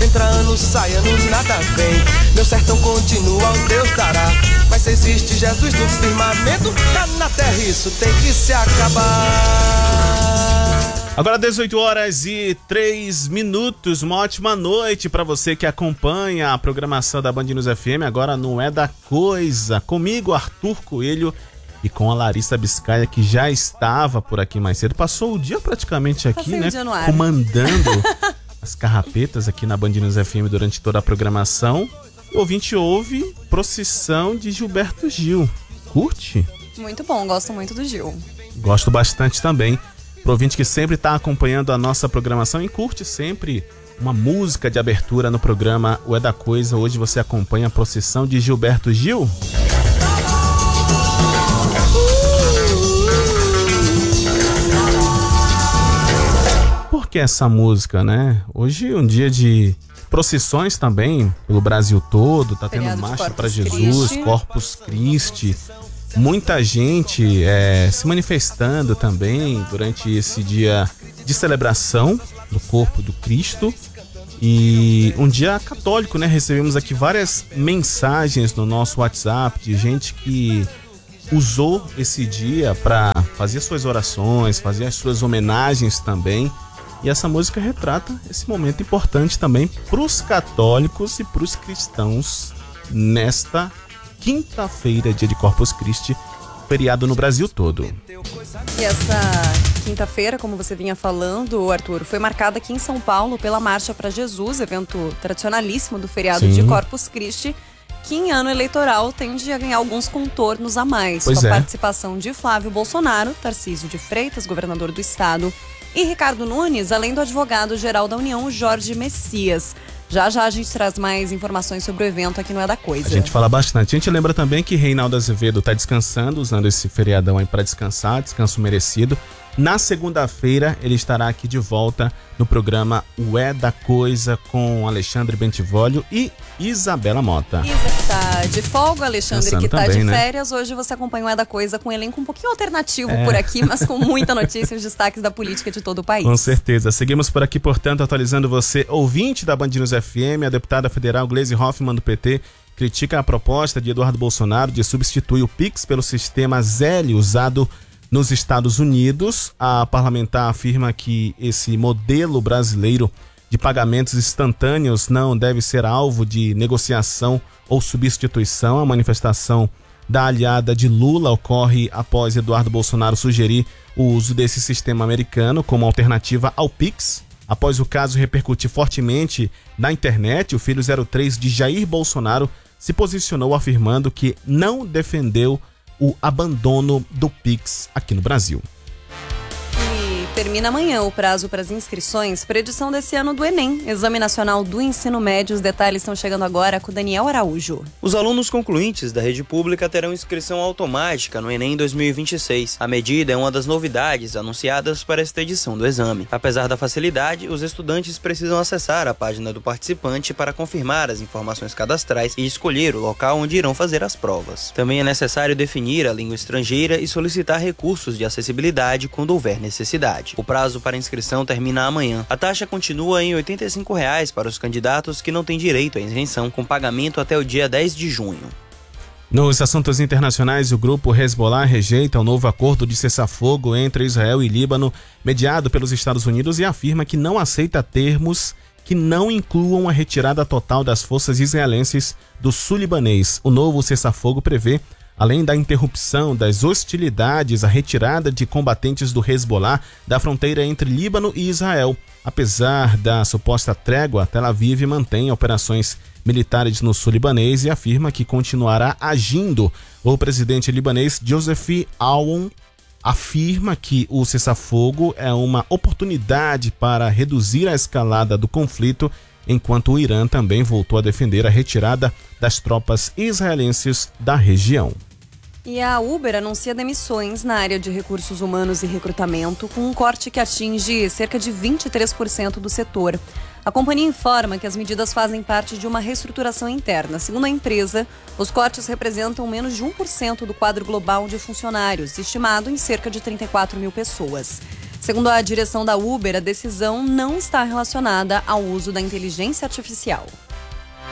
entra ano, sai ano, nada vem. Meu sertão continua, o Deus dará. Mas se existe Jesus no firmamento, cá na terra isso tem que se acabar. Agora 18h03, uma ótima noite para você que acompanha a programação da Band News FM. Agora não é da coisa, comigo Arthur Coelho e com a Larissa Biscaia, que já estava por aqui mais cedo. Passou o dia praticamente aqui, né, comandando as carrapetas aqui na Band News FM durante toda a programação. O ouvinte ouve Procissão de Gilberto Gil. Curte? Muito bom, gosto muito do Gil. Gosto bastante também. Pro ouvinte que sempre está acompanhando a nossa programação e curte sempre uma música de abertura no programa O É Da Coisa. Hoje você acompanha a Procissão de Gilberto Gil. Por que essa música, né? Hoje é um dia de procissões também pelo Brasil todo. Tá tendo marcha para Jesus, Corpus Christi. Muita gente se manifestando também durante esse dia de celebração do corpo do Cristo. E um dia católico, né? Recebemos aqui várias mensagens no nosso WhatsApp de gente que usou esse dia para fazer suas orações, fazer as suas homenagens também. E essa música retrata esse momento importante também para os católicos e para os cristãos nesta quinta-feira, dia de Corpus Christi, feriado no Brasil todo. E essa quinta-feira, como você vinha falando, Arthur, foi marcada aqui em São Paulo pela Marcha para Jesus, evento tradicionalíssimo do feriado de Corpus Christi, que em ano eleitoral tende a ganhar alguns contornos a mais, com a participação de Flávio Bolsonaro, Tarcísio de Freitas, governador do estado, e Ricardo Nunes, além do advogado-geral da União, Jorge Messias. Já a gente traz mais informações sobre o evento aqui no É da Coisa. A gente fala bastante. A gente lembra também que Reinaldo Azevedo está descansando, usando esse feriadão aí para descansar, descanso merecido. Na segunda-feira ele estará aqui de volta no programa O É da Coisa com Alexandre Bentivolio e Isabela Mota. Isa que tá de folga, Alexandre que tá de férias. Hoje você acompanha o É da Coisa com um elenco um pouquinho alternativo por aqui, mas com muita notícia e os destaques da política de todo o país. Com certeza. Seguimos por aqui, portanto, atualizando você, ouvinte da Band News FM. A deputada federal Gleisi Hoffmann, do PT, critica a proposta de Eduardo Bolsonaro de substituir o Pix pelo sistema Zelle usado nos Estados Unidos. A parlamentar afirma que esse modelo brasileiro de pagamentos instantâneos não deve ser alvo de negociação ou substituição. A manifestação da aliada de Lula ocorre após Eduardo Bolsonaro sugerir o uso desse sistema americano como alternativa ao Pix. Após o caso repercutir fortemente na internet, o filho 03 de Jair Bolsonaro se posicionou afirmando que não defendeu o abandono do Pix aqui no Brasil. E termina amanhã o prazo para as inscrições para a edição desse ano do Enem, Exame Nacional do Ensino Médio. Os detalhes estão chegando agora com Daniel Araújo. Os alunos concluintes da rede pública terão inscrição automática no Enem 2026. A medida é uma das novidades anunciadas para esta edição do exame. Apesar da facilidade, os estudantes precisam acessar a página do participante para confirmar as informações cadastrais e escolher o local onde irão fazer as provas. Também é necessário definir a língua estrangeira e solicitar recursos de acessibilidade quando houver necessidade. O prazo para inscrição termina amanhã. A taxa continua em R$ 85 para os candidatos que não têm direito à isenção, com pagamento até o dia 10 de junho. Nos assuntos internacionais, o grupo Hezbollah rejeita o novo acordo de cessar-fogo entre Israel e Líbano, mediado pelos Estados Unidos, e afirma que não aceita termos que não incluam a retirada total das forças israelenses do sul libanês. O novo cessar-fogo prevê, além da interrupção das hostilidades, a retirada de combatentes do Hezbollah da fronteira entre Líbano e Israel. Apesar da suposta trégua, Tel Aviv mantém operações militares no sul libanês e afirma que continuará agindo. O presidente libanês Joseph Aoun afirma que o cessar-fogo é uma oportunidade para reduzir a escalada do conflito, enquanto o Irã também voltou a defender a retirada das tropas israelenses da região. E a Uber anuncia demissões na área de recursos humanos e recrutamento, com um corte que atinge cerca de 23% do setor. A companhia informa que as medidas fazem parte de uma reestruturação interna. Segundo a empresa, os cortes representam menos de 1% do quadro global de funcionários, estimado em cerca de 34 mil pessoas. Segundo a direção da Uber, a decisão não está relacionada ao uso da inteligência artificial.